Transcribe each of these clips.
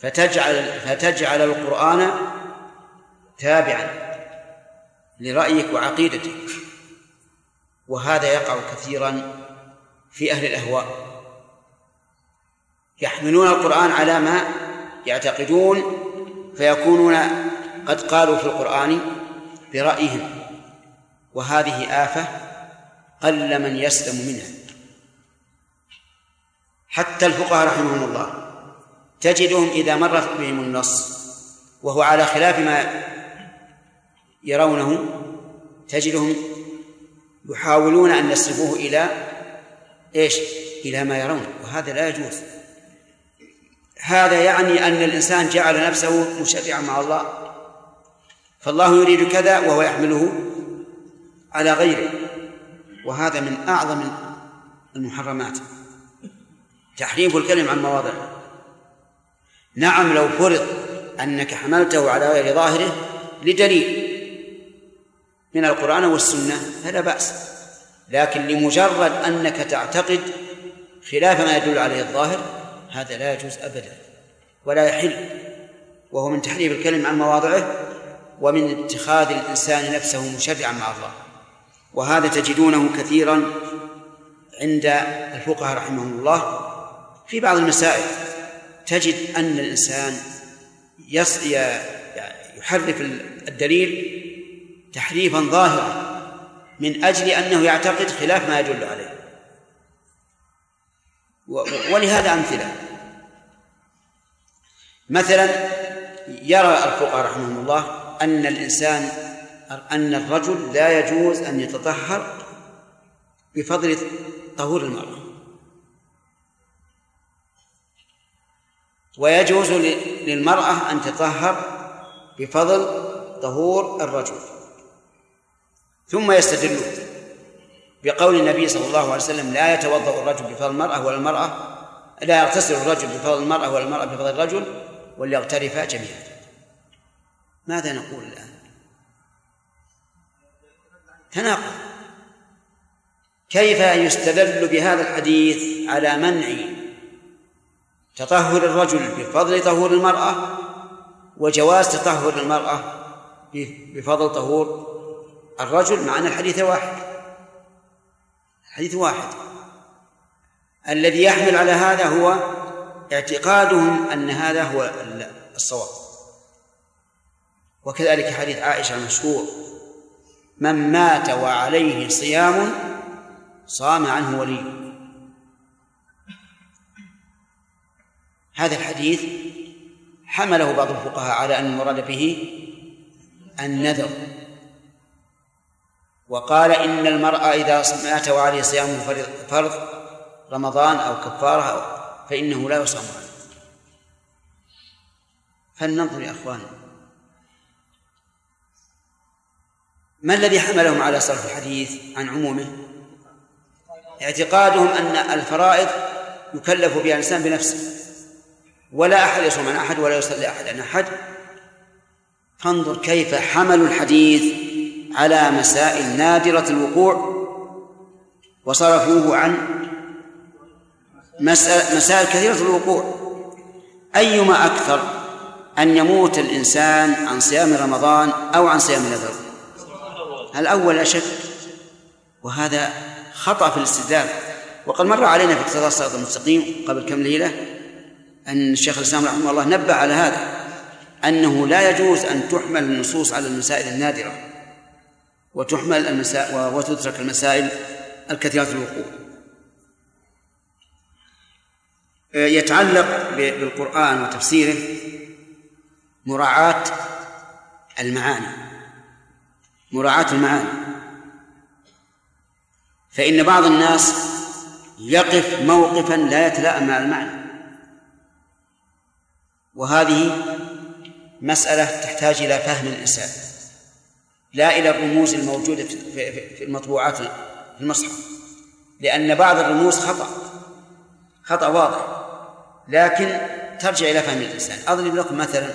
فتجعل القرآن تابعا لرأيك وعقيدتك. وهذا يقع كثيرا في أهل الأهواء، يحملون القرآن على ما يعتقدون فيكونون قد قالوا في القرآن برأيهم، وهذه آفة قل من يسلم منها. حتى الفقهاء رحمهم الله تجدهم إذا مر بهم النص وهو على خلاف ما يرونه تجدهم يحاولون أن يصرفوه إلى إلى ما يرونه، وهذا لا يجوز. هذا يعني أن الإنسان جعل نفسه مشرعا مع الله، فالله يريد كذا وهو يحمله على غيره، وهذا من أعظم المحرمات، تحريف الكلم عن مواضعه. نعم لو فرض أنك حملته على غير ظاهره لدليل من القرآن والسنة فلا بأس، لكن لمجرد أنك تعتقد خلاف ما يدل عليه الظاهر هذا لا يجوز أبدا ولا يحل، وهو من تحريف الكلم عن مواضعه ومن اتخاذ الإنسان نفسه مشرعا مع الله. وهذا تجدونه كثيرا عند الفقهاء رحمهم الله في بعض المسائل، تجد أن الإنسان يحرف الدليل تحريفا ظاهرا من أجل أنه يعتقد خلاف ما يدل عليه. ولهذا أمثلة، مثلا يرى الفقهاء رحمهم الله أن الرجل لا يجوز أن يتطهر بفضل طهور المرأة، ويجوز للمرأة أن تطهر بفضل طهور الرجل، ثم يستدلون بقول النبي صلى الله عليه وسلم لا يتوضأ الرجل بفضل المرأة ولا المرأة لا يغتسل الرجل بفضل المرأة ولا المرأة بفضل الرجل وليغترفا جميعا. ماذا نقول الآن؟ تناقض. كيف يستدل بهذا الحديث على منع تطهر الرجل بفضل طهور المرأة وجواز تطهر المرأة بفضل طهور الرجل، مع أن الحديث واحد. الذي يحمل على هذا هو اعتقادهم أن هذا هو الصواب. وكذلك حديث عائشة المشهور: من مات وعليه صيام صام عنه ولي. هذا الحديث حمله بعض الفقهاء على أن المراد به النذر، وقال إن المرأة إذا مات وعليه صيام فرض رمضان أو كفارة فإنه لا يصام عنه. فلننظر يا أخوان، ما الذي حملهم على صرف الحديث عن عمومه؟ اعتقادهم أن الفرائض يكلف بها الإنسان بنفسه، ولا أحد يصوم عن أحد ولا يصلي أحد عن أحد. فانظر كيف حملوا الحديث على مسائل نادرة الوقوع وصرفوه عن مسائل كثيرة الوقوع. أيما أكثر، أن يموت الإنسان عن صيام رمضان أو عن صيام النذر؟ الأول لا شك، وهذا خطأ في الاستدلال. وقد مر علينا في اقتضاء الصراط المستقيم قبل كم ليلة أن الشيخ الإسلام رحمه الله نبه على هذا، أنه لا يجوز أن تحمل النصوص على المسائل النادرة وتترك المسائل الكثيرة الوقوع. يتعلق بالقرآن وتفسيره مراعاة المعاني، فإن بعض الناس يقف موقفا لا يتلائم مع المعنى، وهذه مسألة تحتاج إلى فهم الإنسان، لا إلى الرموز الموجودة في المطبوعات في المصحف، لأن بعض الرموز خطأ واضح، لكن ترجع إلى فهم الإنسان. أضرب لكم مثلا: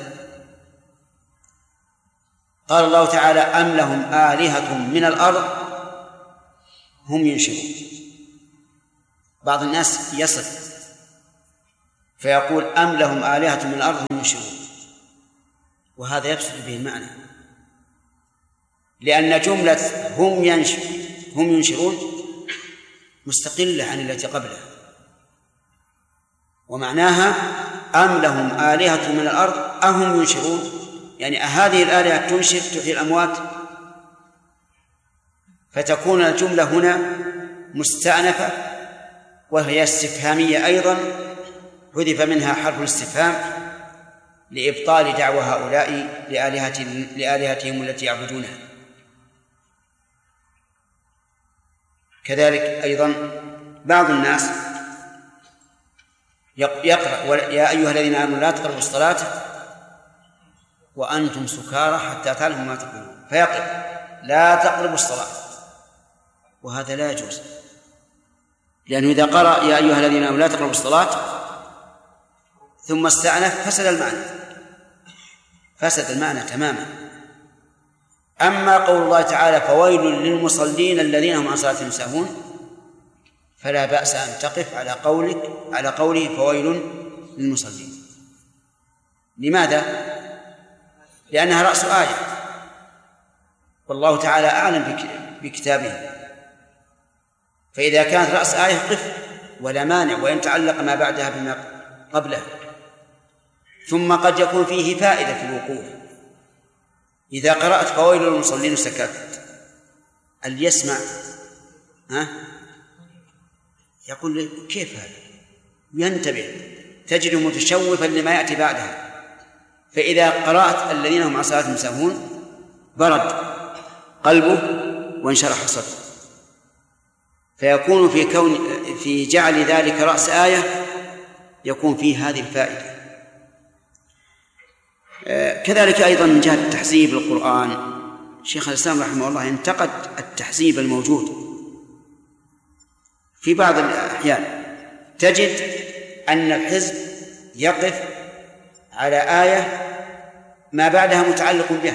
قال الله تعالى: أم لهم آلهة من الأرض هم ينشرون. بعض الناس يصف فيقول أم لهم آلهة من الأرض هم ينشرون، وهذا يفسد به المعنى، لأن جملة هم ينشرون مستقلة عن التي قبلها، ومعناها أم لهم آلهة من الأرض أهم ينشرون، يعني هذه الآلهة تنشر تحيي الأموات، فتكون الجملة هنا مستأنفة وهي استفهامية أيضا، حذف منها حرف الاستفهام لإبطال دعوى هؤلاء لآلهتهم التي يعبدونها. كذلك أيضا بعض الناس يقرأ يا أيها الذين آمنوا لا تقربوا الصلاة وأنتم سكارى حتى تعلموا ما تقولون، فيقرأ لا تقربوا الصلاة، وهذا لا يجوز، لأنه إذا قرأ يا أيها الذين آمنوا لا تقربوا الصلاة ثم استأنف فسد المعنى تماما. أما قول الله تعالى فويل للمصلين الذين هم عن صلاتهم ساهون، فلا بأس أن تقف على قوله فويل للمصلين. لماذا؟ لأنها رأس آية، والله تعالى أعلم بكتابه، فإذا كانت رأس آية قف ولا مانع، وإن تعلق ما بعدها بما قبلها. ثم قد يكون فيه فائدة في الوقوف، إذا قرأت فويل للمصلين سكت، اللي يسمع يقول كيف هذا، ينتبه، تجده متشوفا لما يأتي بعدها. فإذا قرأت الذين هم عن صلاتهم ساهون برد قلبه وانشرح صدره، فيكون في جعل ذلك رأس آية يكون فيه هذه الفائدة. كذلك أيضا من جهة التحزيب للقرآن، شيخ الإسلام رحمه الله انتقد التحزيب الموجود في بعض الأحيان. تجد أن الحزب يقف على آية ما بعدها متعلق بها،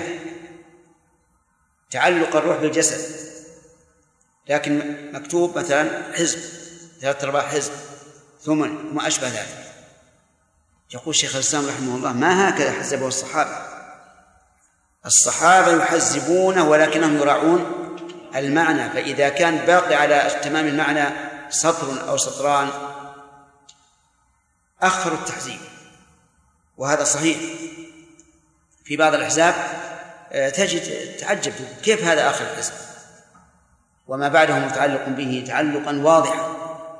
تعلق الروح بالجسد، لكن مكتوب مثلا حزب 3/4 حزب ثمن وما أشبه ذلك. يقول شيخ الإسلام رحمه الله ما هكذا حزبه الصحابة يحزبونه ولكنهم يراعون المعنى، فإذا كان باقي على تمام المعنى سطر أو سطران أخروا التحزيب، وهذا صحيح. في بعض الأحزاب تجد تعجب كيف هذا آخر الحزب وما بعده متعلق به تعلقا واضحا.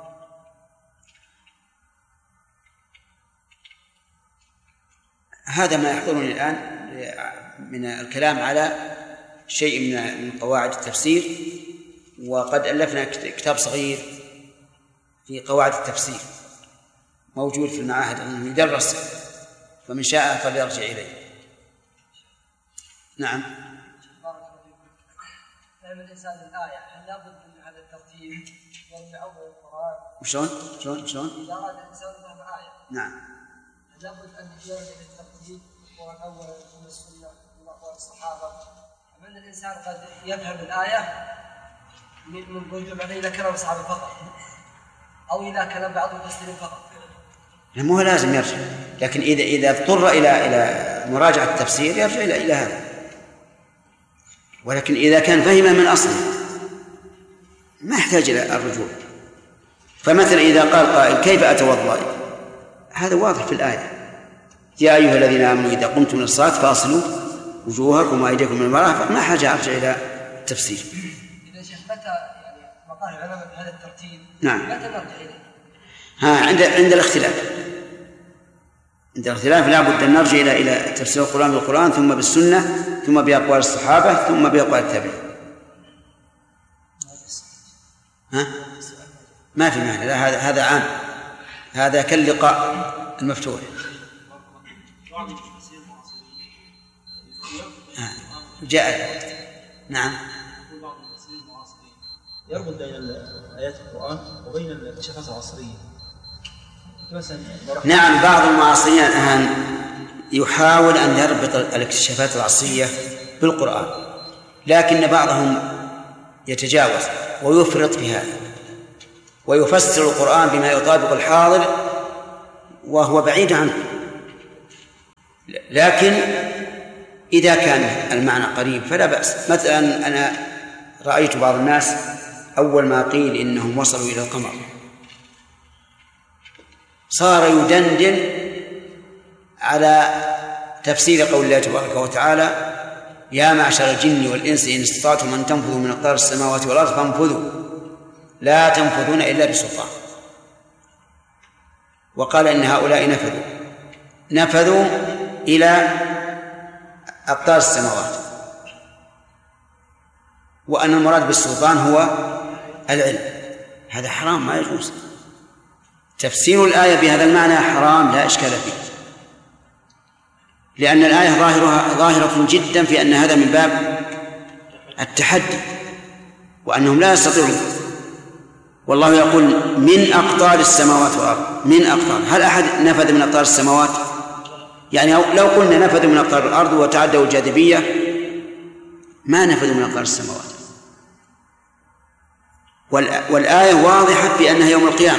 هذا ما يحضرني الآن من الكلام على شيء من قواعد التفسير، وقد ألفنا كتاب صغير في قواعد التفسير موجود في المعاهد أنه يدرس، فمن شاء فليرجع إليه. نعم. فهم الإنسان الآية هل لابد من هذا الترتيب من أول القرآن؟ شلون؟ إذا أراد الإنسان فهم آية نعم هل لابد أن يرجع للترتيب والأول من السنة والصحابة، أم أن الإنسان قد يفهم الآية من رجوع إلى كلام الصحابة فقط أو إلى كلام بعض المفسرين فقط؟ مو لازم يرجع، لكن إذا اضطر إلى مراجعة التفسير يرجع إلى هذا، ولكن إذا كان فهمه من أصله ما يحتاج إلى الرجوع. فمثلا إذا قال قائل كيف أتوضأ، هذا واضح في الآية يا أيها الذين آمنوا إذا قمتم للصلاة فاصلوا وجوهكم وأيديكم من المرافق، ما حاجة أرجع إلى التفسير. إذا شيخ متى يعني مقال العلماء بهذا الترتيب نعم متى نرجع إليه؟ عند الاختلاف لا بد أن نرجع إلى تفسير القرآن بالقرآن، ثم بالسنة، ثم بأقوال الصحابة، ثم بأقوال التابعين. ما في معنى، لا هذا عام، هذا كاللقاء المفتوح. جاء نعم. يربط بين آيات القرآن وبين الاكتشافات العصرية. نعم، بعض المعاصرين الآن يحاول أن يربط الاكتشافات العصرية بالقرآن، لكن بعضهم يتجاوز ويفرط في هذا ويفسر القرآن بما يطابق الحاضر وهو بعيد عنه. لكن إذا كان المعنى قريب فلا بأس. مثلا أنا رأيت بعض الناس أول ما قيل إنهم وصلوا إلى القمر صار يدندن على تفسير قول الله تبارك وتعالى: يا معشر الجن والإنس إن استطعتم أن تنفذوا من أقطار السماوات والأرض فانفذوا لا تنفذون إلا بسلطان. وقال إن هؤلاء نفذوا إلى أقطار السماوات، وأن المراد بالسلطان هو العلم. هذا حرام، ما يجوز. تفسير الآية بهذا المعنى حرام لا إشكال فيه، لأن الآية ظاهرة جدا في أن هذا من باب التحدي، وأنهم لا يستطيعون. والله يقول من أقطار السماوات والأرض. من أقطار، هل أحد نفذ من أقطار السماوات؟ يعني لو قلنا نفذوا من أقطار الأرض وتعدوا الجاذبية ما نفذوا من أقطار السماوات. والآية واضحة بأنها يوم القيامة.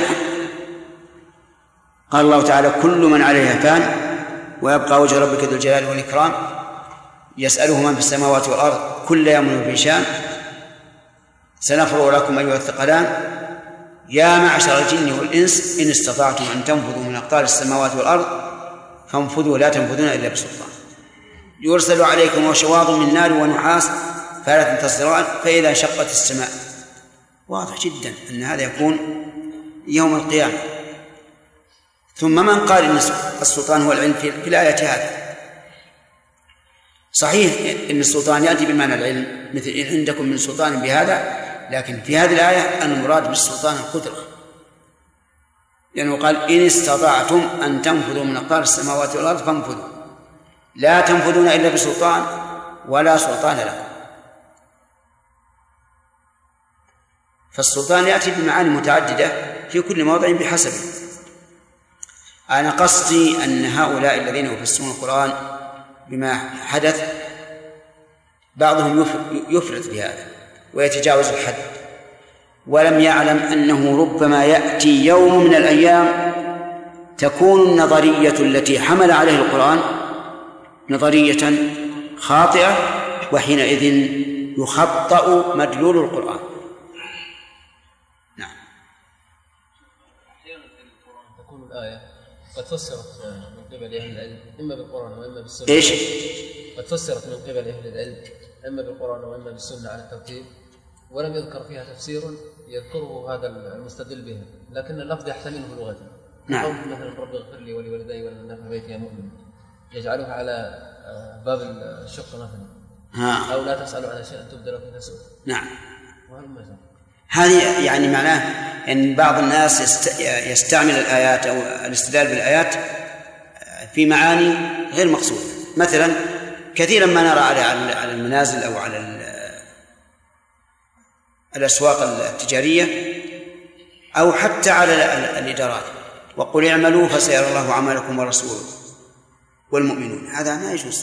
قال الله تعالى: كل من عليها فان ويبقى وجه ربك ذو الجلال والإكرام يسأله من في السماوات والأرض كل يوم في شان سنفرغ لكم أيها الثقلان يا معشر الجن والإنس إن استطعتم أن تنفذوا من أقطار السماوات والأرض فانفذوا لا تنفذون إلا بسلطان. يرسل عليكم شواظ من نار ونحاس فلا تنتصران فإذا شقت السماء. واضح جدا أن هذا يكون يوم القيامة. ثم من قال إن السلطان هو العلم في الآية هذا؟ صحيح إن السلطان يأتي بمعنى العلم، مثل إن عندكم من سلطان بهذا، لكن في هذه الآية المراد بالسلطان القدرة، لأنه قال: إن استطعتم أن تنفذوا من أقطار السماوات والأرض فانفذوا لا تنفذون إلا بسلطان ولا سلطان لكم. فالسلطان يأتي بمعاني متعددة في كل موضع بحسبه. أنا قصدي أن هؤلاء الذين يفسرون القرآن بما حدث بعضهم يفرط بهذا ويتجاوز الحد، ولم يعلم أنه ربما يأتي يوم من الأيام تكون النظرية التي حمل عليه القرآن نظرية خاطئة، وحينئذ يخطأ مدلول القرآن. نعم. أحيانا في القرآن تكون الآية قد فسرت من قبل أهل العلم إما بالقرآن وإما بالسنة. إيش؟ قد فسرت من قبل أهل العلم إما بالقرآن وإما بالسنة على الترتيب، ولم يذكر فيها تفسير يذكره هذا المستدل به، لكن اللفظ يحتمله لغته. نعم. قول مثلا: رب اغفر لي ولوالدي ولمن دخل بيتي يا مؤمن، يجعلها على باب الشق مثلا، أو لا تسألوا عن شيء تبدل لكم تسؤ. نعم. هذه يعني معناه أن بعض الناس يستعمل الآيات أو الاستدلال بالآيات في معاني غير مقصودة. مثلا كثيرا ما نرى على المنازل أو على الأسواق التجارية أو حتى على الإدارات: وقل اعملوا فسيرى الله عملكم ورسوله والمؤمنون. هذا ما يجوز،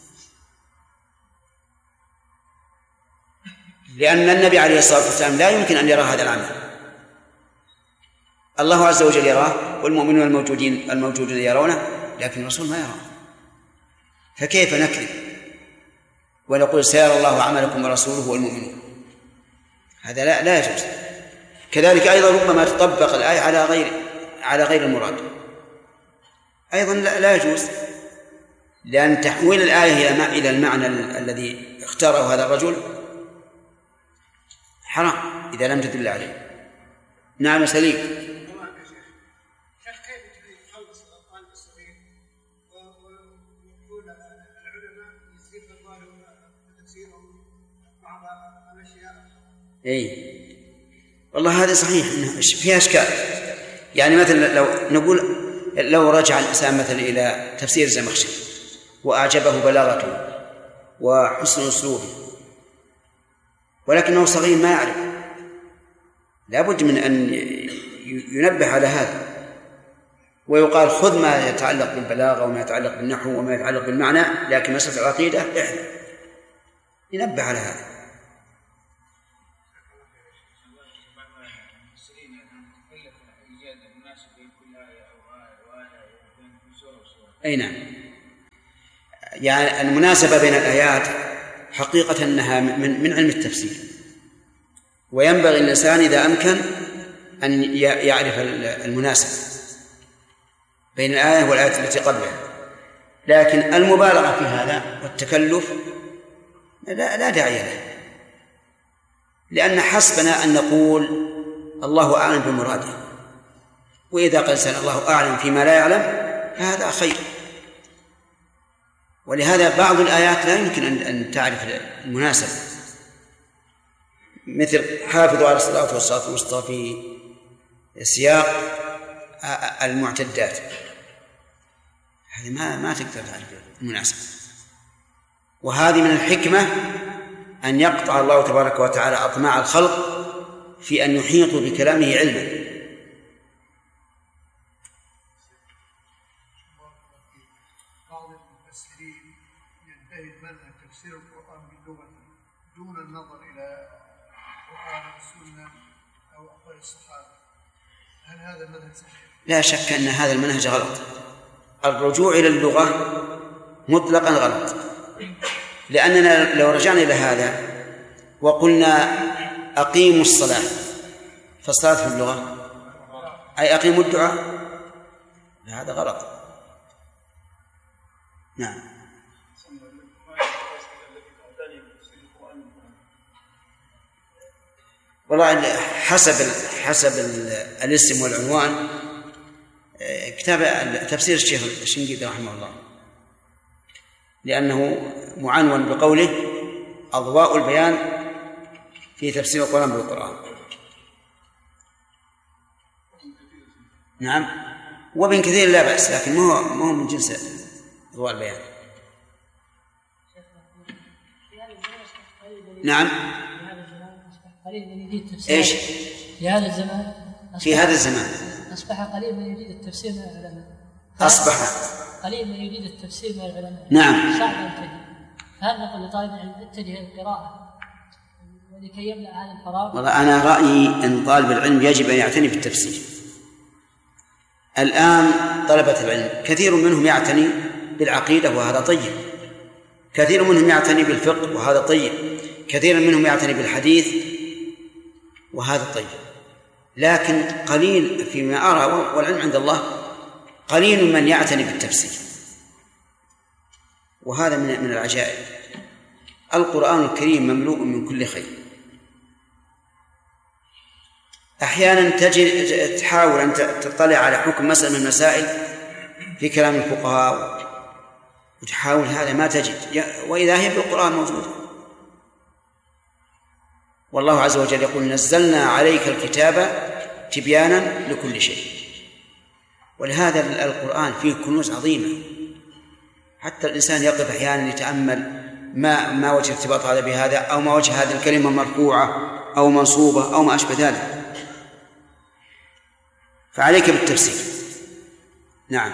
لأن النبي عليه الصلاة والسلام لا يمكن أن يرى هذا العمل. الله عز وجل يراه والمؤمنون الموجودون يرونه، لكن الرسول ما يراه، فكيف نكذب ونقول سيرى الله عملكم ورسوله والمؤمنون؟ هذا لا يجوز. كذلك أيضا ربما تطبق الآية على غير المراد، أيضا لا يجوز، لأن تحويل الآية إلى المعنى الذي اختاره هذا الرجل حرام إذا لم تدل عليه. نعم سليم. كيف يخلص الأطفال الصغير ويقول العلماء يصير أطفالهم وتفسيرهم بعض الأشياء؟ إيه والله هذا صحيح فيها إشكال. يعني مثلا لو رجع الإنسان مثلا إلى تفسير الزمخشري وأعجبه بلاغته وحسن أسلوبه، ولكنه صغير ما يعرف، لا بد من أن ينبه على هذا ويقال: خذ ما يتعلق بالبلاغة وما يتعلق بالنحو وما يتعلق بالمعنى، لكن مسألة العقيدة احذر. ينبه على هذا. أي نعم. يعني المناسبة بين الآيات حقيقة أنها من علم التفسير، وينبغي الإنسان إذا أمكن أن يعرف المناسبة بين الآية والآية التي قبلها، لكن المبالغة في هذا والتكلف لا داعي له، لأن حسبنا أن نقول الله أعلم بمراده، وإذا قال سأل الله أعلم فيما لا يعلم فهذا خير. ولهذا بعض الآيات لا يمكن أن تعرف المناسبة، مثل حافظوا على الصلاة والصلاة الوسطى في سياق المعتدات، هذه ما تقدر تعرف المناسبة. وهذه من الحكمة أن يقطع الله تبارك وتعالى أطماع الخلق في أن يحيطوا بكلامه علما. بعض المفسرين ينتهي منهج تفسير القرآن باللغة دون النظر إلى القرآن والسنة أو أقوال الصحابة، هل هذا المنهج صحيح؟ لا شك أن هذا المنهج غلط. الرجوع إلى اللغة مطلقا غلط، لأننا لو رجعنا إلى هذا وقلنا أقيموا الصلاة، فالصلاة في اللغة أي أقيموا الدعاء، هذا غلط. نعم. والله حسب الاسم والعنوان، كتاب تفسير الشيخ الشنقيطي رحمه الله، لأنه معنون بقوله أضواء البيان في تفسير القرآن بالقرآن. نعم، وابن كثير لا بأس، لكن ما هو من جنس أضواء البيان. نعم. إيش؟ في هذا الزمان في هذا الزمان أصبح قليل من يريد التفسير من العلماء. أصبح قليل من يريد التفسير من العلماء. نعم. صعب ينتهي. هل نقول لطالب العلم اتجه القراءة ولكي يملأ هذا الفراغ؟ والله أنا رأيي أن طالب العلم يجب أن يعتني بالتفسير. الآن طلبة العلم كثير منهم يعتني بالعقيدة وهذا طيب، كثير منهم يعتني بالفقه وهذا طيب، كثير منهم يعتني بالحديث وهذا طيب، لكن قليل فيما أرى والعلم عند الله قليل من يعتني بالتفسير، وهذا من العجائب. القرآن الكريم مملوء من كل خير. أحيانا تحاول أن تطلع على حكم مسألة من المسائل في كلام الفقهاء وتحاول هذا ما تجد، وإذا هي بالقرآن موجودة. والله عز وجل يقول نزلنا عليك الكتاب تبيانا لكل شيء. ولهذا القرآن فيه كنوز عظيمة، حتى الإنسان يقف أحيانا يتأمل ما وجه ارتباط هذا بهذا، أو ما وجه هذه الكلمة مرفوعة أو منصوبة أو ما أشبه ذلك، فعليك بالتفسير. نعم.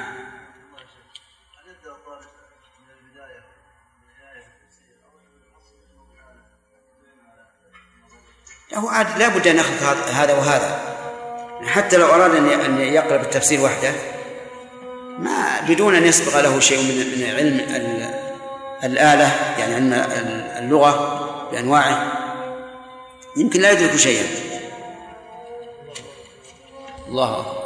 هو عاد لا بد أن يخلط هذا وهذا، حتى لو أراد أن يقرأ بالتفسير وحده ما بدون أن يسبق له شيء من علم الآلة، يعني علم اللغة بأنواعه، يمكن لا يدرك شيئا. الله أكبر.